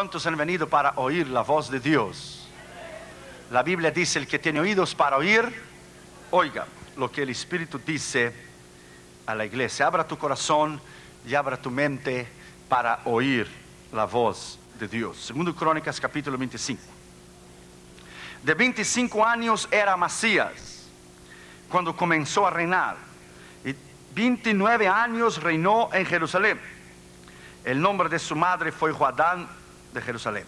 ¿Cuántos han venido para oír la voz de Dios? La Biblia dice: el que tiene oídos para oír, oiga lo que el Espíritu dice a la iglesia. Abra tu corazón y abra tu mente para oír la voz de Dios. Segundo Crónicas capítulo 25. De 25 años era Amasías cuando comenzó a reinar, y 29 años reinó en Jerusalén. El nombre de su madre fue Joadán de Jerusalén.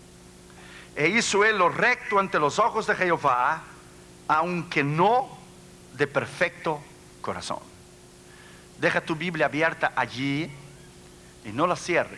E hizo él lo recto ante los ojos de Jehová, aunque no de perfecto corazón. Deja tu Biblia abierta allí y no la cierre.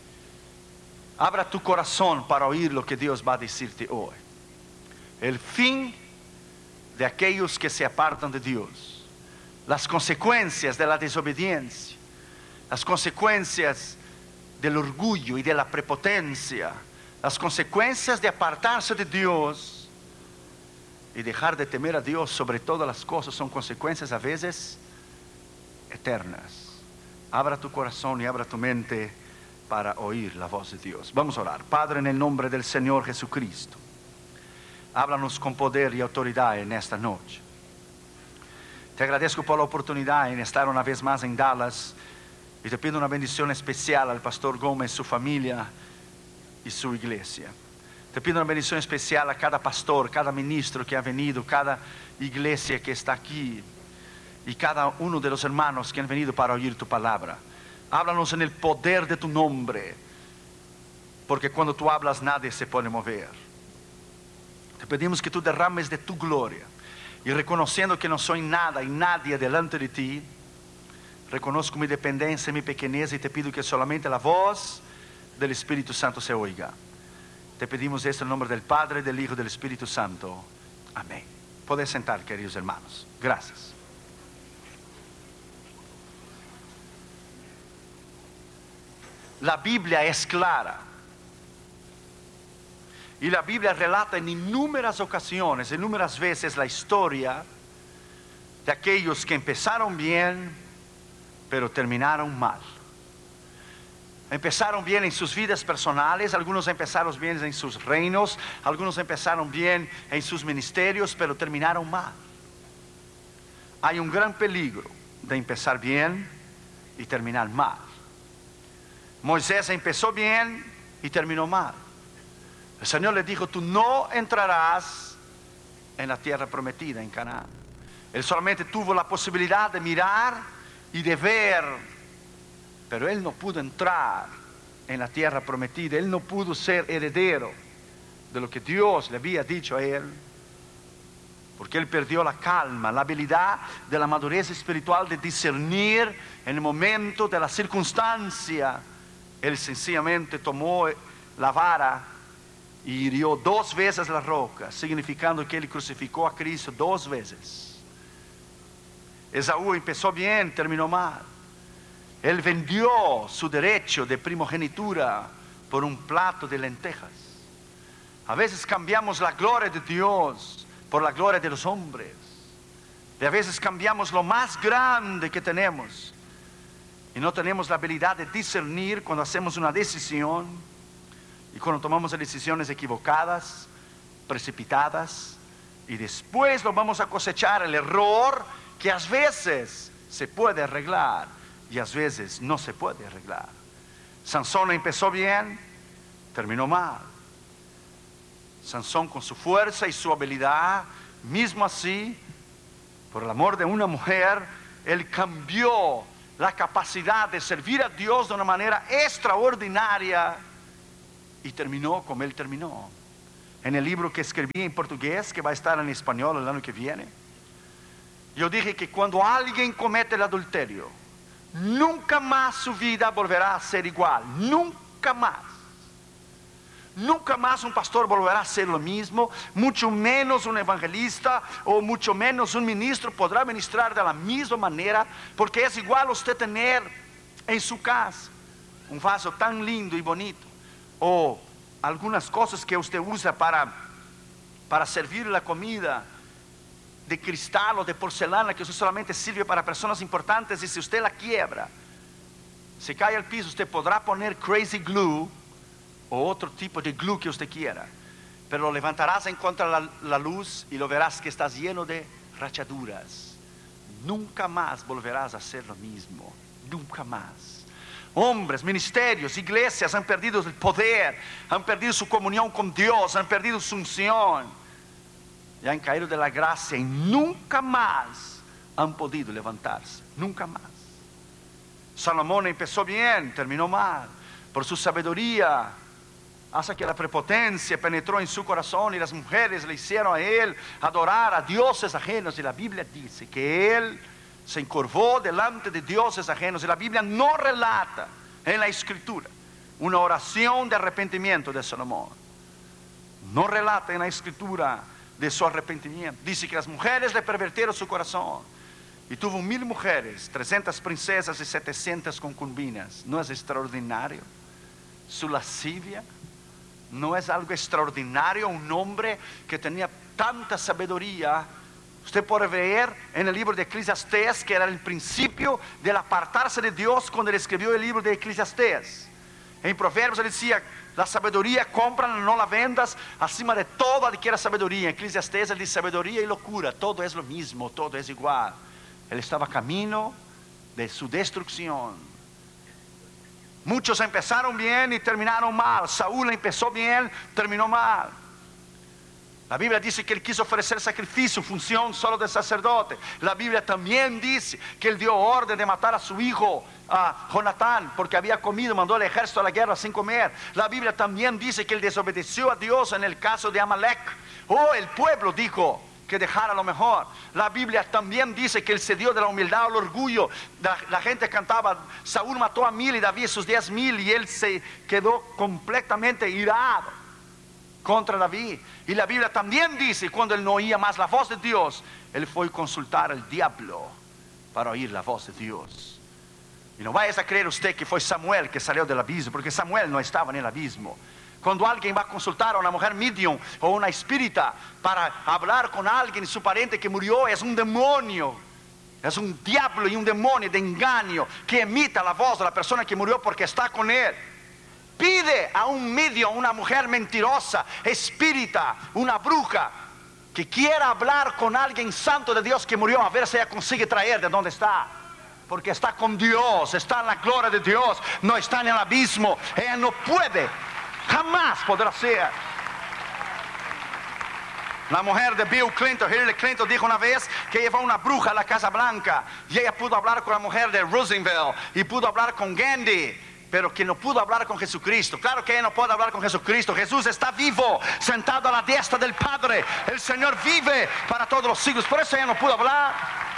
Abra tu corazón para oír lo que Dios va a decirte hoy. El fin de aquellos que se apartan de Dios, las consecuencias de la desobediencia, las consecuencias del orgullo y de la prepotencia, las consecuencias de apartarse de Dios y dejar de temer a Dios sobre todas las cosas, son consecuencias a veces eternas. Abra tu corazón y abra tu mente para oír la voz de Dios. Vamos a orar. Padre, en el nombre del Señor Jesucristo, háblanos con poder y autoridad en esta noche. Te agradezco por la oportunidad en estar una vez más en Dallas, y te pido una bendición especial al pastor Gómez, su familia y su iglesia. Te pido una bendición especial a cada pastor, cada ministro que ha venido, cada iglesia que está aquí, y cada uno de los hermanos que han venido para oír tu palabra. Háblanos en el poder de tu nombre, porque cuando tú hablas nadie se puede mover. Te pedimos que tú derrames de tu gloria, y reconociendo que no soy nada y nadie delante de ti, reconozco mi dependencia y mi pequeñez, y te pido que solamente la voz del Espíritu Santo se oiga. Te pedimos esto en el nombre del Padre, del Hijo y del Espíritu Santo. Amén. Podés sentar, queridos hermanos. Gracias. La Biblia es clara, y la Biblia relata en innúmeras ocasiones, innúmeras veces, la historia de aquellos que empezaron bien, pero terminaron mal. Empezaron bien en sus vidas personales, algunos empezaron bien en sus reinos, algunos empezaron bien en sus ministerios, pero terminaron mal. Hay un gran peligro de empezar bien y terminar mal. Moisés empezó bien y terminó mal. El Señor le dijo: tú no entrarás en la tierra prometida, en Canaán. Él solamente tuvo la posibilidad de mirar y de ver, pero él no pudo entrar en la tierra prometida. Él no pudo ser heredero de lo que Dios le había dicho a él, porque él perdió la calma, la habilidad de la madurez espiritual de discernir en el momento de la circunstancia. Él sencillamente tomó la vara y hirió 2 veces la roca, significando que él crucificó a Cristo 2 veces. Esaú empezó bien, terminó mal. Él vendió su derecho de primogenitura por un plato de lentejas. A veces cambiamos la gloria de Dios por la gloria de los hombres, y a veces cambiamos lo más grande que tenemos, y no tenemos la habilidad de discernir cuando hacemos una decisión, y cuando tomamos decisiones equivocadas, precipitadas, y después lo vamos a cosechar el error que a veces se puede arreglar y a veces no se puede arreglar. Sansón empezó bien, terminó mal. Sansón, con su fuerza y su habilidad, mismo así, por el amor de una mujer, él cambió la capacidad de servir a Dios de una manera extraordinaria, y terminó como él terminó. En el libro que escribí en portugués, que va a estar en español el año que viene, yo dije que cuando alguien comete el adulterio, nunca más su vida volverá a ser igual. Nunca más. Nunca más un pastor volverá a ser lo mismo, mucho menos un evangelista o mucho menos un ministro podrá ministrar de la misma manera, porque es igual usted tener en su casa un vaso tan lindo y bonito, o algunas cosas que usted usa para servir la comida, de cristal o de porcelana, que eso solamente sirve para personas importantes, y si usted la quiebra, se cae al piso, usted podrá poner crazy glue o otro tipo de glue que usted quiera, pero lo levantarás en contra de la luz y lo verás que estás lleno de rachaduras. Nunca más volverás a hacer lo mismo, nunca más. Hombres, ministerios, iglesias han perdido el poder, han perdido su comunión con Dios, han perdido su unción, y han caído de la gracia y nunca más han podido levantarse, nunca más. Salomón empezó bien, terminó mal, por su sabiduría, hasta que la prepotencia penetró en su corazón y las mujeres le hicieron a él adorar a dioses ajenos. Y la Biblia dice que él se encorvó delante de dioses ajenos. Y la Biblia no relata en la escritura una oración de arrepentimiento de Salomón. No relata en la escritura de su arrepentimiento. Dice que las mujeres le pervirtieron su corazón y tuvo 1000 mujeres, 300 princesas y 700 concubinas. ¿No es extraordinario su lascivia? ¿No es algo extraordinario? Un hombre que tenía tanta sabiduría. Usted puede ver en el libro de Eclesiastés que era el principio del apartarse de Dios cuando él escribió el libro de Eclesiastés. En Proverbios él decía: la sabiduría cómprala, no la vendas, acima de todo adquiera sabiduría. En Eclesiastés él dice: sabiduría y locura, todo es lo mismo, todo es igual. Él estaba a camino de su destrucción. Muchos empezaron bien y terminaron mal. Saúl empezó bien, terminó mal. La Biblia dice que él quiso ofrecer sacrificio, función solo de sacerdote. La Biblia también dice que él dio orden de matar a su hijo, a Jonatán, porque había comido, mandó al ejército a la guerra sin comer. La Biblia también dice que él desobedeció a Dios en el caso de Amalek. El pueblo dijo que dejara lo mejor. La Biblia también dice que él cedió de la humildad al orgullo. La gente cantaba: Saúl mató a 1000 y David sus 10,000, y él se quedó completamente irado contra David. Y la Biblia también dice, cuando él no oía más la voz de Dios, él fue a consultar al diablo para oír la voz de Dios. Y no vayas a creer usted que fue Samuel que salió del abismo, porque Samuel no estaba en el abismo. Cuando alguien va a consultar a una mujer medium o una espírita para hablar con alguien, su pariente que murió, es un demonio, es un diablo y un demonio de engaño que imita la voz de la persona que murió porque está con él. Pide a un medium, una mujer mentirosa, espírita, una bruja, que quiera hablar con alguien santo de Dios que murió, a ver si ella consigue traer de donde está. Porque está con Dios, está en la gloria de Dios, no está en el abismo. Ella no puede, jamás podrá ser. La mujer de Bill Clinton, Hillary Clinton, dijo una vez que llevó una bruja a la Casa Blanca y ella pudo hablar con la mujer de Roosevelt y pudo hablar con Gandhi, pero que no pudo hablar con Jesucristo. Claro que ella no puede hablar con Jesucristo. Jesús está vivo, sentado a la diestra del Padre. El Señor vive para todos los siglos. Por eso ella no pudo hablar.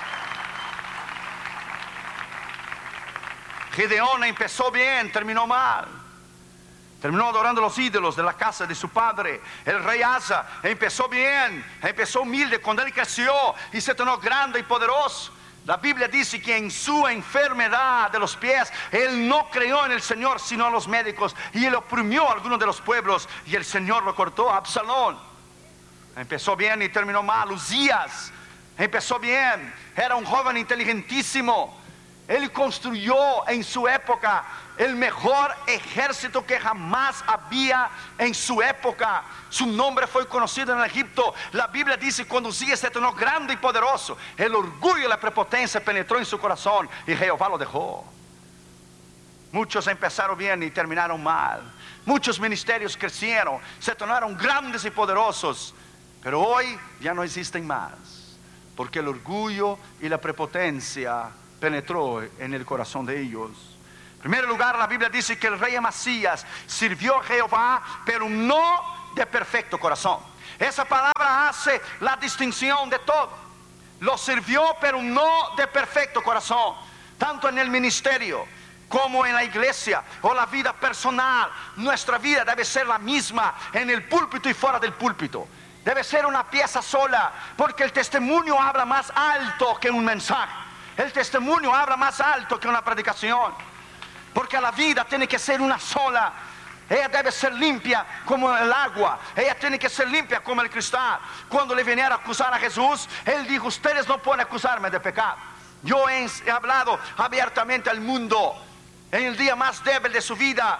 Gedeón empezó bien, terminó mal. Terminó adorando los ídolos de la casa de su padre. El rey Asa empezó bien, empezó humilde. Cuando él creció y se tornó grande y poderoso, la Biblia dice que en su enfermedad de los pies, él no creyó en el Señor sino a los médicos, y él oprimió a algunos de los pueblos y el Señor lo cortó. Absalón empezó bien y terminó mal. Uzías empezó bien, era un joven inteligentísimo. Él construyó en su época el mejor ejército que jamás había en su época. Su nombre fue conocido en Egipto. La Biblia dice que cuando Uzías se tornó grande y poderoso, el orgullo y la prepotencia penetró en su corazón y Jehová lo dejó. Muchos empezaron bien y terminaron mal. Muchos ministerios crecieron, se tornaron grandes y poderosos, pero hoy ya no existen más, porque el orgullo y la prepotencia penetró en el corazón de ellos. En primer lugar, la Biblia dice que el rey Amasías sirvió a Jehová, pero no de perfecto corazón. Esa palabra hace la distinción de todo. Lo sirvió, pero no de perfecto corazón. Tanto en el ministerio como en la iglesia o la vida personal, nuestra vida debe ser la misma en el púlpito y fuera del púlpito. Debe ser una pieza sola, porque el testimonio habla más alto que un mensaje. El testimonio habla más alto que una predicación, porque la vida tiene que ser una sola. Ella debe ser limpia como el agua, ella tiene que ser limpia como el cristal. Cuando le vinieron a acusar a Jesús, él dijo: ustedes no pueden acusarme de pecado. Yo he hablado abiertamente al mundo en el día más débil de su vida.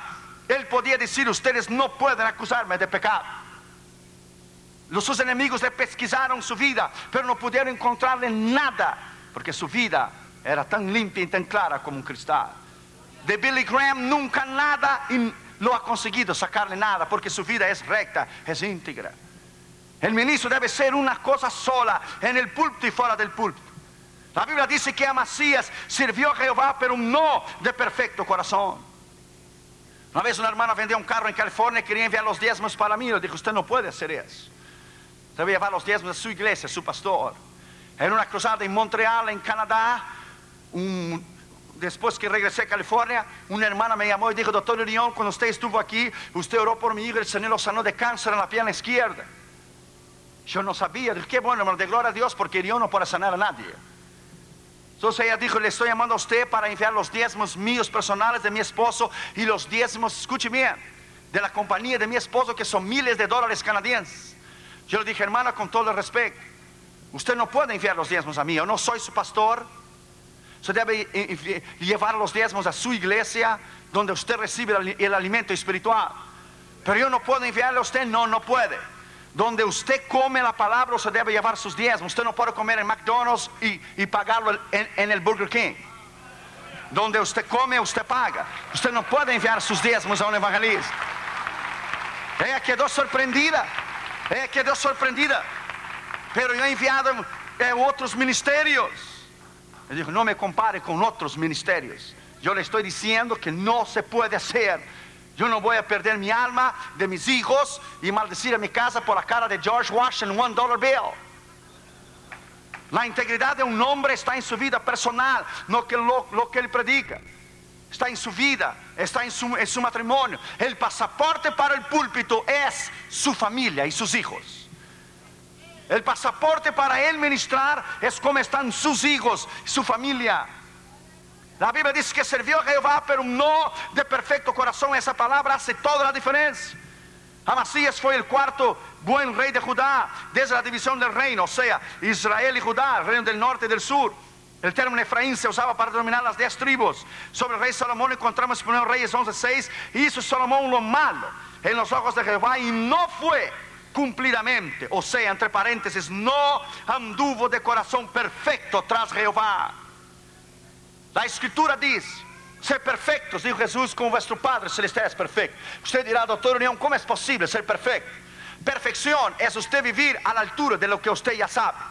Él podía decir: ustedes no pueden acusarme de pecado. Sus enemigos le pesquisaron su vida, pero no pudieron encontrarle nada, porque su vida era tan limpia y tan clara como un cristal. De Billy Graham nunca nada lo ha conseguido sacarle nada, porque su vida es recta, es íntegra. El ministro debe ser una cosa sola, en el púlpito y fuera del púlpito. La Biblia dice que Amasías sirvió a Jehová, pero no de perfecto corazón. Una vez una hermana vendió un carro en California y quería enviar los diezmos para mí. Le dijo: usted no puede hacer eso. Debe llevar los diezmos a su iglesia, a su pastor. En una cruzada en Montreal, en Canadá, después que regresé a California, una hermana me llamó y dijo: doctor Urión, cuando usted estuvo aquí, usted oró por mi hijo, el Señor lo sanó de cáncer en la pierna izquierda. Yo no sabía. Dije: qué bueno, hermano, de gloria a Dios, porque Urión no puede sanar a nadie. Entonces ella dijo: le estoy llamando a usted para enviar los diezmos míos personales de mi esposo y los diezmos, escuche bien, de la compañía de mi esposo, que son miles de dólares canadienses. Yo le dije: hermana, con todo el respeto, usted no puede enviar los diezmos a mí, yo no soy su pastor. Usted debe llevar los diezmos a su iglesia, donde usted recibe el alimento espiritual. Pero yo no puedo enviarle a usted. No puede. Donde usted come la palabra, usted debe llevar sus diezmos. Usted no puede comer en McDonald's y pagarlo en el Burger King. Donde usted come, usted paga. Usted no puede enviar sus diezmos a un evangelista. Ella quedó sorprendida. Pero yo he enviado otros ministerios. Le dijo: no me compare con otros ministerios. Yo le estoy diciendo que no se puede hacer. Yo no voy a perder mi alma, de mis hijos, y maldecir a mi casa por la cara de George Washington $1 bill. La integridad de un hombre está en su vida personal, no que lo que él predica. Está en su vida, está en su matrimonio. El pasaporte para el púlpito es su familia y sus hijos. El pasaporte para él ministrar es cómo están sus hijos, su familia. La Biblia dice que sirvió a Jehová, pero no de perfecto corazón. Esa palabra hace toda la diferencia. Amasías fue el cuarto buen rey de Judá, desde la división del reino, o sea, Israel y Judá, el reino del norte y del sur. El término Efraín se usaba para denominar las 10 tribus. Sobre el rey Salomón encontramos en 1 Reyes 11:6. Hizo Salomón lo malo en los ojos de Jehová, y no fue cumplidamente, o sea, entre paréntesis, no anduvo de corazón perfecto tras Jehová. La escritura dice: ser perfectos, dijo Jesús, como vuestro Padre Celestial es perfecto. Usted dirá: doctor Unión, ¿cómo es posible ser perfecto? Perfección es usted vivir a la altura de lo que usted ya sabe.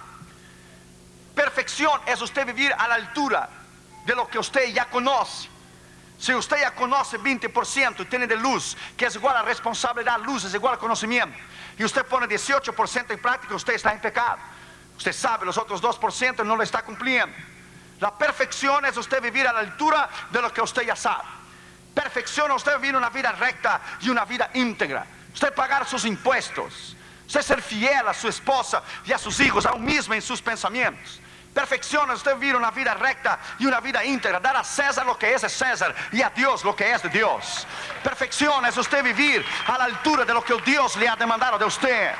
Perfección es usted vivir a la altura de lo que usted ya conoce. Si usted ya conoce 20% y tiene de luz, que es igual a responsabilidad, luz es igual a conocimiento, y usted pone 18% en práctica, usted está en pecado. Usted sabe los otros 2% no lo está cumpliendo. La perfección es usted vivir a la altura de lo que usted ya sabe. Perfección es usted vivir una vida recta y una vida íntegra. Usted pagar sus impuestos. Usted ser fiel a su esposa y a sus hijos, aún mismo en sus pensamientos. Perfección es usted vivir una vida recta y una vida íntegra. Dar a César lo que es de César y a Dios lo que es de Dios. Perfección es usted vivir a la altura de lo que Dios le ha demandado de usted.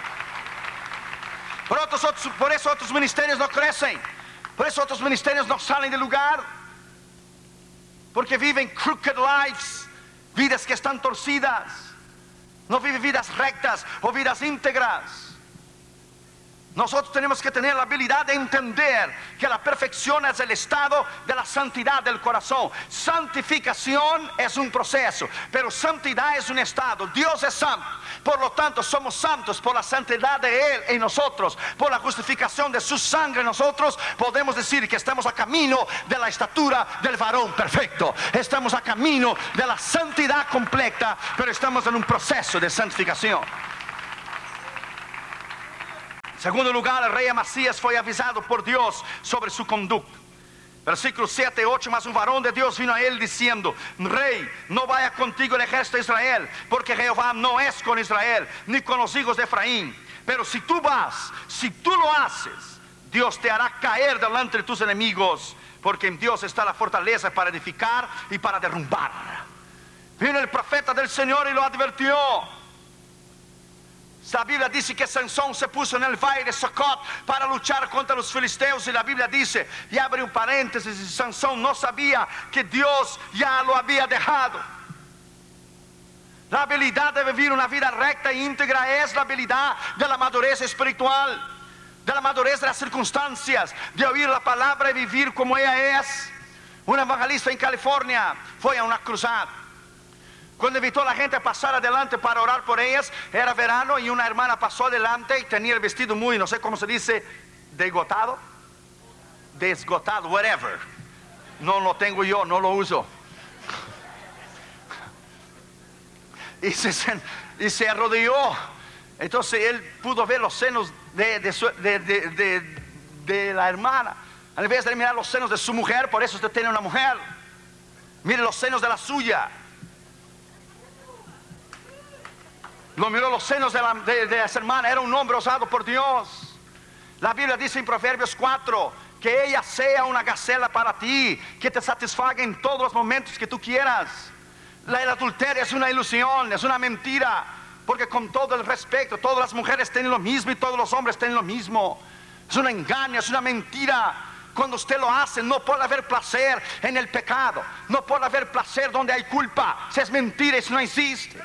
Por eso otros ministerios no crecen. Por eso otros ministerios no salen del lugar. Porque viven crooked lives, vidas que están torcidas. No viven vidas rectas o vidas íntegras. Nosotros tenemos que tener la habilidad de entender que la perfección es el estado de la santidad del corazón. Santificación es un proceso, pero santidad es un estado. Dios es santo, por lo tanto somos santos por la santidad de Él en nosotros. Por la justificación de su sangre en nosotros, podemos decir que estamos a camino de la estatura del varón perfecto. Estamos a camino de la santidad completa, pero estamos en un proceso de santificación. En segundo lugar, el rey Amasías fue avisado por Dios sobre su conducta. Versículos 7 y 8, mas un varón de Dios vino a él diciendo: rey, no vaya contigo el ejército de Israel, porque Jehová no es con Israel, ni con los hijos de Efraín. Pero si tú vas, si tú lo haces, Dios te hará caer delante de tus enemigos, porque en Dios está la fortaleza para edificar y para derrumbar. Vino el profeta del Señor y lo advirtió. La Biblia dice que Sansón se puso en el valle de Sucot para luchar contra los filisteos, y la Biblia dice, y abre un paréntesis, y Sansón no sabía que Dios ya lo había dejado. La habilidad de vivir una vida recta e íntegra es la habilidad de la madurez espiritual, de la madurez de las circunstancias, de oír la palabra y vivir como ella es. Un evangelista en California fue a una cruzada. Cuando invitó a la gente a pasar adelante para orar por ellas, era verano y una hermana pasó adelante y tenía el vestido muy, no sé cómo se dice, desgotado, whatever. No lo tengo yo, no lo uso. Y se arrodilló. Entonces él pudo ver los senos de la hermana. En vez de mirar los senos de su mujer, por eso usted tiene una mujer. Mire los senos de la suya. Lo miró los senos de esa hermana. Era un hombre usado por Dios. La Biblia dice en Proverbios 4 que ella sea una gacela para ti, que te satisfaga en todos los momentos que tú quieras. El adulterio es una ilusión, es una mentira, porque con todo el respeto, todas las mujeres tienen lo mismo y todos los hombres tienen lo mismo. Es un engaño, es una mentira. Cuando usted lo hace, no puede haber placer en el pecado, no puede haber placer donde hay culpa. Si es mentira, eso no existe.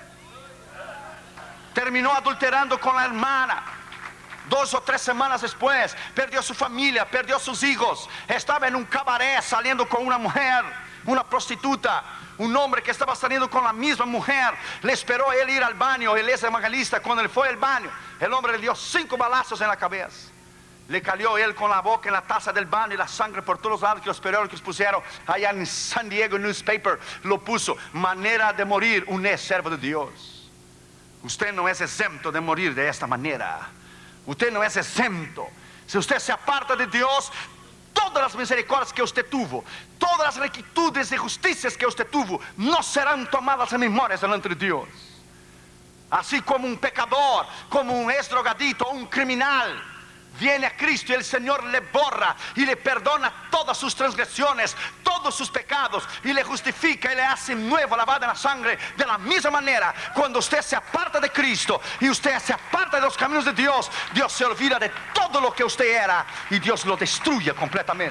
Terminó adulterando con la hermana. 2 o 3 semanas después, perdió su familia, perdió sus hijos. Estaba en un cabaret saliendo con una mujer, una prostituta. Un hombre que estaba saliendo con la misma mujer le esperó a él ir al baño. Él es evangelista. Cuando él fue al baño, el hombre le dio 5 balazos en la cabeza. Le cayó él con la boca en la taza del baño y la sangre por todos lados. Que los periódicos pusieron allá en San Diego Newspaper, lo puso: manera de morir un servo de Dios. Usted no es exento de morir de esta manera. Usted no es exento. Si usted se aparta de Dios, todas las misericordias que usted tuvo, todas las rectitudes y justicias que usted tuvo, no serán tomadas en memoria delante de Dios. Así como un pecador, como un ex drogadito, un criminal, viene a Cristo y el Señor le borra y le perdona todas sus transgresiones, todos sus pecados, y le justifica y le hace nuevo, lavado en la sangre. De la misma manera, cuando usted se aparta de Cristo y usted se aparta de los caminos de Dios, Dios se olvida de todo lo que usted era y Dios lo destruye completamente.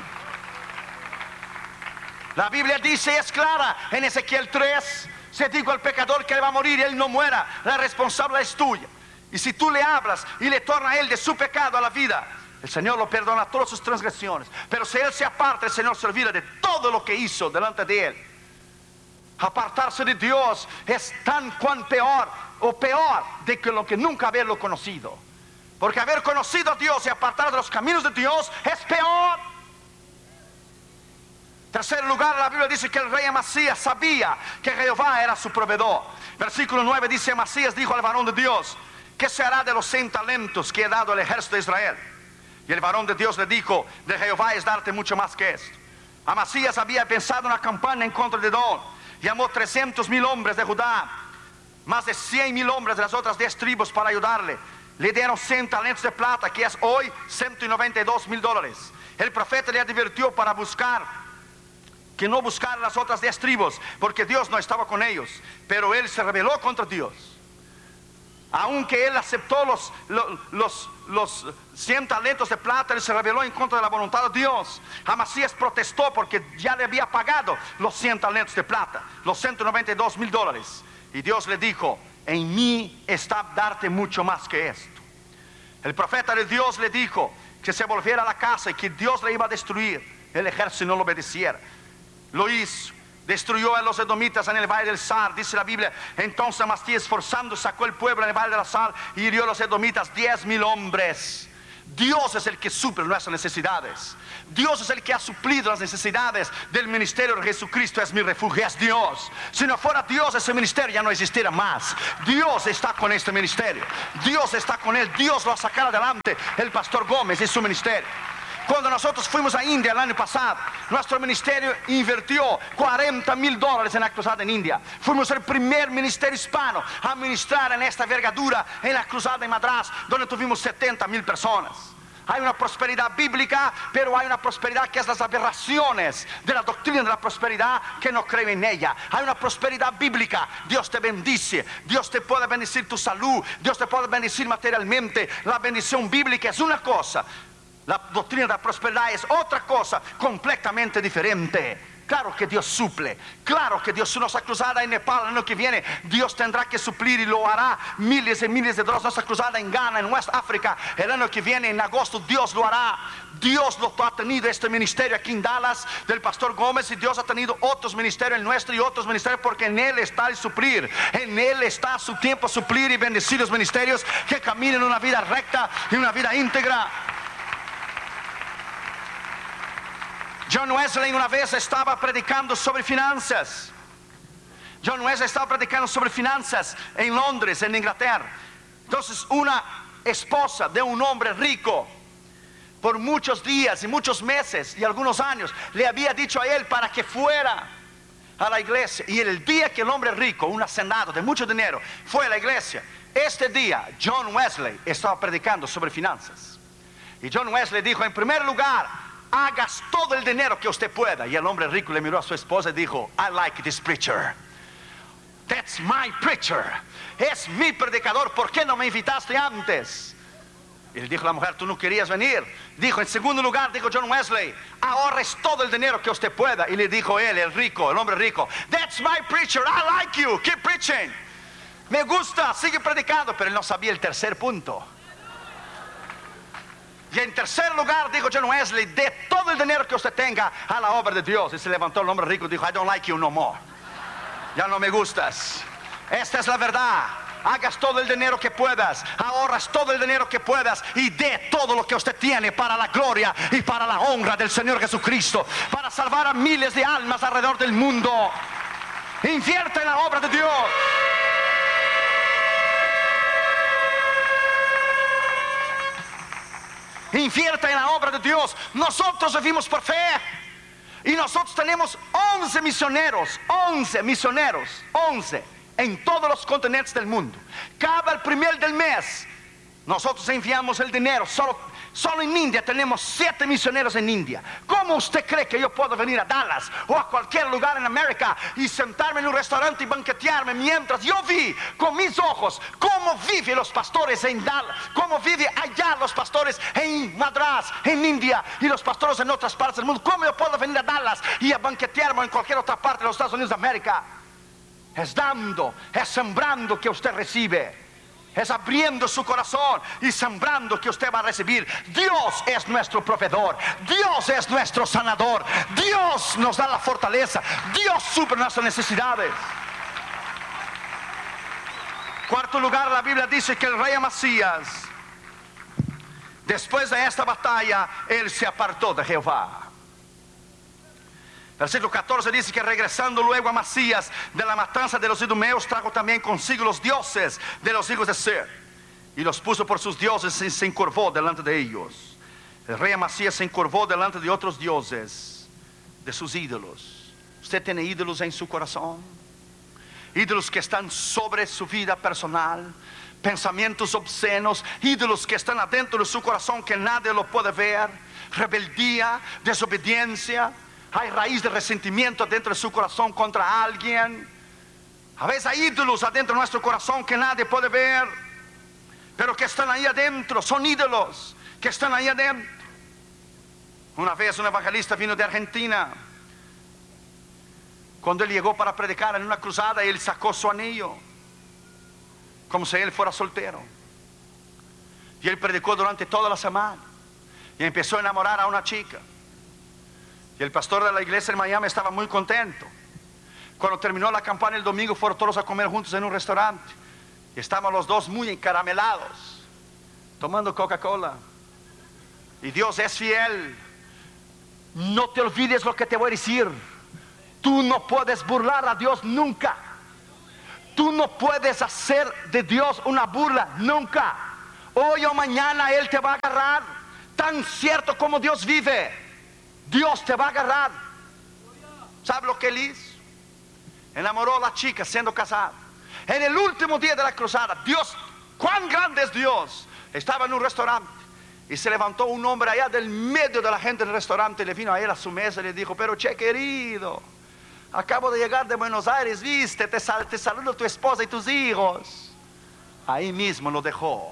La Biblia dice, es clara en Ezequiel 3: se dijo al pecador que él va a morir y él no muera, la responsabilidad es tuya. Y si tú le hablas y le tornas a él de su pecado a la vida, el Señor lo perdona todas sus transgresiones. Pero si él se aparta, el Señor se olvida de todo lo que hizo delante de él. Apartarse de Dios es tan cuan peor o peor de que lo que nunca haberlo conocido. Porque haber conocido a Dios y apartar de los caminos de Dios es peor. Tercer lugar, la Biblia dice que el rey Amasías sabía que Jehová era su proveedor. Versículo 9 dice: Amasías dijo al varón de Dios: ¿qué se hará de los 100 talentos que he dado al ejército de Israel? Y el varón de Dios le dijo: de Jehová es darte mucho más que esto. Amasías había pensado una campaña en contra de Edom. Llamó 300,000 hombres de Judá, más de 100,000 hombres de las otras 10 tribus para ayudarle. Le dieron 100 talentos de plata, que es hoy $192,000. El profeta le advirtió para que no buscaran las otras 10 tribus, porque Dios no estaba con ellos. Pero él se rebeló contra Dios. Aunque él aceptó los 100 talentos de plata, él se rebeló en contra de la voluntad de Dios. Amasías protestó porque ya le había pagado los 100 talentos de plata, los $192,000. Y Dios le dijo: en mí está darte mucho más que esto. El profeta de Dios le dijo que se volviera a la casa y que Dios le iba a destruir. El ejército no lo obedeciera. Lo hizo. Destruyó a los edomitas en el valle del Sar, dice la Biblia. Entonces Amasías, esforzando, sacó el pueblo en el valle del Sar y hirió a los edomitas 10,000 hombres. Dios es el que suple nuestras necesidades. Dios es el que ha suplido las necesidades del ministerio de Jesucristo. Es mi refugio, es Dios. Si no fuera Dios, ese ministerio ya no existiera más. Dios está con este ministerio. Dios está con él. Dios lo ha sacado adelante, el pastor Gómez y su ministerio. Cuando nosotros fuimos a India el año pasado, nuestro ministerio invirtió $40,000 en la cruzada en India. Fuimos el primer ministerio hispano a ministrar en esta envergadura en la cruzada de Madras, donde tuvimos 70,000 personas. Hay una prosperidad bíblica, pero hay una prosperidad que es las aberraciones de la doctrina de la prosperidad que no creen en ella. Hay una prosperidad bíblica. Dios te bendice, Dios te puede bendecir tu salud, Dios te puede bendecir materialmente. La bendición bíblica es una cosa, la doctrina de la prosperidad es otra cosa completamente diferente. Claro que Dios suple. Claro que Dios, nuestra cruzada en Nepal el año que viene, Dios tendrá que suplir y lo hará. Miles y miles de dólares. Nuestra cruzada en Ghana, en West África, el año que viene, en agosto, Dios lo hará. Dios lo ha tenido este ministerio aquí en Dallas del pastor Gómez, y Dios ha tenido otros ministerios, el nuestro y otros ministerios, porque en Él está el suplir. En Él está su tiempo suplir y bendecir los ministerios que caminen una vida recta y una vida íntegra. John Wesley una vez estaba predicando sobre finanzas. John Wesley estaba predicando sobre finanzas en Londres, en Inglaterra. Entonces una esposa de un hombre rico, por muchos días y muchos meses y algunos años, le había dicho a él para que fuera a la iglesia. Y el día que el hombre rico, un hacendado de mucho dinero, fue a la iglesia, este día John Wesley estaba predicando sobre finanzas. Y John Wesley dijo: en primer lugar, hagas todo el dinero que usted pueda. Y el hombre rico le miró a su esposa y dijo: I like this preacher. That's my preacher. Es mi predicador. ¿Por qué no me invitaste antes? Y le dijo la mujer: tú no querías venir. Dijo: en segundo lugar, dijo John Wesley, ahorres todo el dinero que usted pueda. Y le dijo él, el rico, el hombre rico: that's my preacher. I like you. Keep preaching. Me gusta, sigue predicando. Pero él no sabía el tercer punto. Y en tercer lugar, dijo John Wesley, de todo el dinero que usted tenga a la obra de Dios. Y se levantó el hombre rico y dijo: I don't like you no more. Ya no me gustas. Esta es la verdad. Hagas todo el dinero que puedas, ahorras todo el dinero que puedas, y dé todo lo que usted tiene para la gloria y para la honra del Señor Jesucristo, para salvar a miles de almas alrededor del mundo. Invierte en la obra de Dios. Invierta en la obra de Dios. Nosotros vivimos por fe, y nosotros tenemos 11 misioneros, 11 en todos los continentes del mundo. Cada el primer del mes nosotros enviamos el dinero. Solo en India tenemos 7 misioneros en India. ¿Cómo usted cree que yo puedo venir a Dallas o a cualquier lugar en América y sentarme en un restaurante y banquetearme mientras yo vi con mis ojos cómo viven los pastores en Dallas, cómo viven allá los pastores en Madras, en India, y los pastores en otras partes del mundo? ¿Cómo yo puedo venir a Dallas y a banquetearme en cualquier otra parte de los Estados Unidos de América? Es dando, es sembrando que usted recibe. Es abriendo su corazón y sembrando que usted va a recibir. Dios es nuestro proveedor. Dios es nuestro sanador. Dios nos da la fortaleza. Dios suple nuestras necesidades. Cuarto lugar, la Biblia dice que el rey Amasías, después de esta batalla, él se apartó de Jehová. Versículo 14 dice que regresando luego Amasías de la matanza de los idumeos, trajo también consigo los dioses de los hijos de Ser, y los puso por sus dioses, y se encorvó delante de ellos. El rey Amasías se encorvó delante de otros dioses, de sus ídolos. ¿Usted tiene ídolos en su corazón? Ídolos que están sobre su vida personal, pensamientos obscenos, ídolos que están adentro de su corazón que nadie lo puede ver. Rebeldía, desobediencia. Hay raíz de resentimiento dentro de su corazón contra alguien. A veces hay ídolos adentro de nuestro corazón que nadie puede ver, pero que están ahí adentro. Son ídolos que están ahí adentro. Una vez un evangelista vino de Argentina. Cuando él llegó para predicar en una cruzada, él sacó su anillo como si él fuera soltero, y él predicó durante toda la semana y empezó a enamorar a una chica. Y el pastor de la iglesia en Miami estaba muy contento. Cuando terminó la campaña el domingo, fueron todos a comer juntos en un restaurante. Y estaban los dos muy encaramelados, tomando Coca-Cola. Y Dios es fiel. No te olvides lo que te voy a decir. Tú no puedes burlar a Dios nunca. Tú no puedes hacer de Dios una burla nunca. Hoy o mañana Él te va a agarrar. Tan cierto como Dios vive, Dios te va a agarrar. ¿Sabe lo que él hizo? Enamoró a la chica siendo casada. En el último día de la cruzada, Dios, cuán grande es Dios. Estaba en un restaurante y se levantó un hombre allá del medio de la gente del restaurante. Le vino a él a su mesa y le dijo: pero che querido, acabo de llegar de Buenos Aires, viste, te saludo tu esposa y tus hijos. Ahí mismo lo dejó.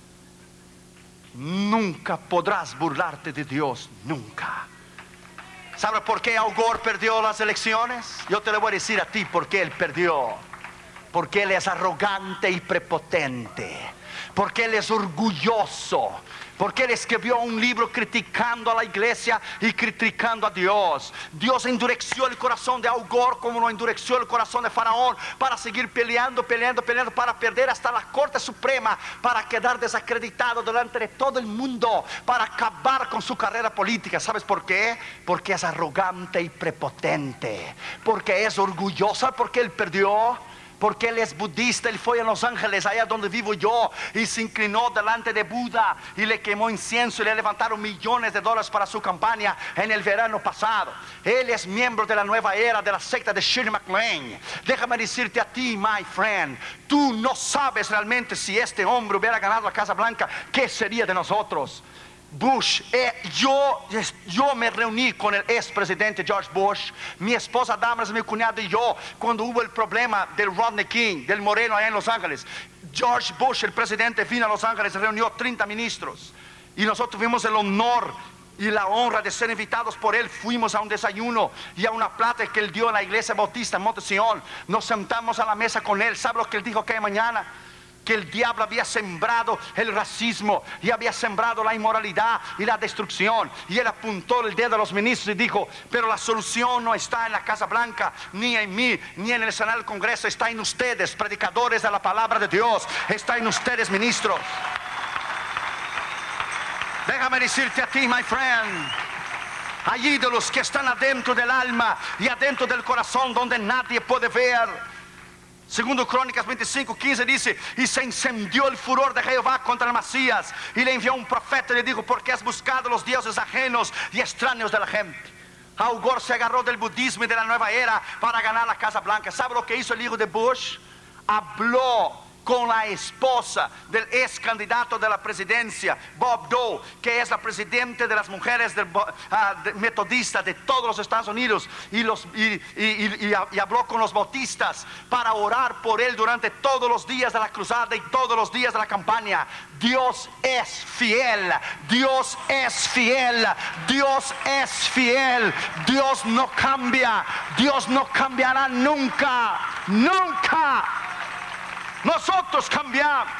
Nunca podrás burlarte de Dios, nunca. ¿Sabe por qué Al Gore perdió las elecciones? Yo te lo voy a decir a ti por qué él perdió. Porque él es arrogante y prepotente. Porque él es orgulloso. Porque él escribió un libro criticando a la iglesia y criticando a Dios. Dios endureció el corazón de Al Gore como lo endureció el corazón de Faraón, para seguir peleando, para perder hasta la Corte Suprema, para quedar desacreditado delante de todo el mundo, para acabar con su carrera política. ¿Sabes por qué? Porque es arrogante y prepotente, porque es orgulloso. ¿Sabes por qué él perdió? Porque él es budista. Él fue a Los Ángeles, allá donde vivo yo, y se inclinó delante de Buda y le quemó incienso y le levantaron millones de dólares para su campaña en el verano pasado. Él es miembro de la nueva era de la secta de Shirley MacLaine. Déjame decirte a ti, my friend, tú no sabes realmente si este hombre hubiera ganado la Casa Blanca, ¿qué sería de nosotros? Bush, yo me reuní con el expresidente George Bush, mi esposa Damaris, mi cuñado y yo, cuando hubo el problema del Rodney King, del moreno allá en Los Ángeles. George Bush, el presidente, vino a Los Ángeles, reunió 30 ministros y nosotros tuvimos el honor y la honra de ser invitados por él. Fuimos a un desayuno y a una plática que él dio en la iglesia bautista en Monte Sion. Nos sentamos a la mesa con él. ¿Sabe lo que él dijo aquella mañana? Que el diablo había sembrado el racismo y había sembrado la inmoralidad y la destrucción. Y él apuntó el dedo a los ministros y dijo: pero la solución no está en la Casa Blanca, ni en mí, ni en el Senado del Congreso. Está en ustedes, predicadores de la palabra de Dios. Está en ustedes, ministros. Déjame decirte a ti, my friend, hay ídolos que están adentro del alma y adentro del corazón, donde nadie puede ver. Segundo Crónicas 25:15 dice: y se encendió el furor de Jehová contra el Mesías, y le envió un profeta y le dijo: porque has buscado los dioses ajenos y extraños de la gente. Al Gore se agarró del budismo y de la nueva era para ganar la Casa Blanca. ¿Sabe lo que hizo el hijo de Bush? Habló con la esposa del ex candidato de la presidencia, Bob Dole, que es la presidenta de las mujeres metodistas de todos los Estados Unidos, y habló con los bautistas para orar por él durante todos los días de la cruzada y todos los días de la campaña. Dios es fiel, Dios es fiel, Dios es fiel. Dios no cambia, Dios no cambiará nunca, nunca. Nosotros cambiamos,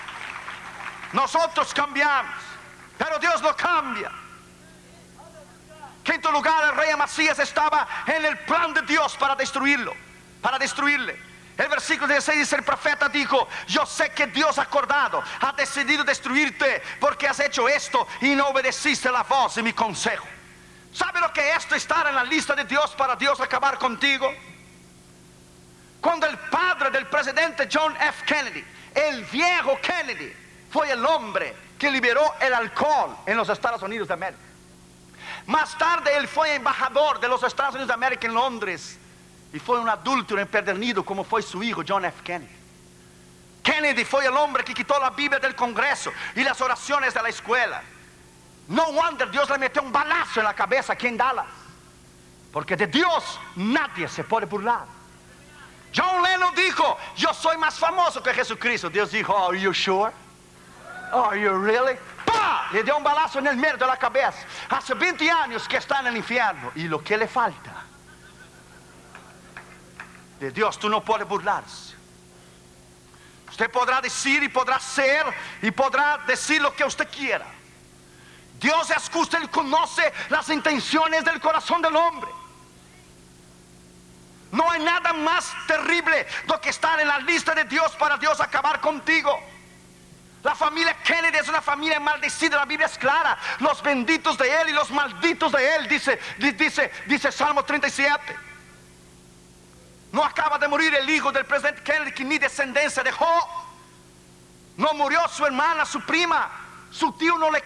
pero Dios no cambia. Quinto lugar, el rey Amasías estaba en el plan de Dios para destruirle. El versículo 16 dice: el profeta dijo: yo sé que Dios ha decidido destruirte, porque has hecho esto y no obedeciste la voz de mi consejo. ¿Sabe lo que es esto, estar en la lista de Dios para Dios acabar contigo? Cuando el padre del presidente John F. Kennedy, el viejo Kennedy, fue el hombre que liberó el alcohol en los Estados Unidos de América. Más tarde él fue embajador de los Estados Unidos de América en Londres, y fue un adúltero empedernido como fue su hijo John F. Kennedy. Kennedy fue el hombre que quitó la Biblia del Congreso y las oraciones de la escuela. No wonder Dios le metió un balazo en la cabeza aquí en Dallas, porque de Dios nadie se puede burlar. John Lennon dijo: yo soy más famoso que Jesucristo. Dios dijo: are you sure? Are you really? ¡Pah! Le dio un balazo en el medio de la cabeza. Hace 20 años que está en el infierno, y lo que le falta. De Dios tú no puedes burlarse. Usted podrá decir y podrá ser y podrá decir lo que usted quiera. Dios es justo, Él conoce las intenciones del corazón del hombre. No hay nada más terrible do que estar en la lista de Dios para Dios acabar contigo. La familia Kennedy es una familia maldecida. La Biblia es clara: los benditos de él y los malditos de él, dice Salmo 37. No acaba de morir el hijo del presidente Kennedy, que ni descendencia dejó. No murió su hermana, su prima. Su tío no le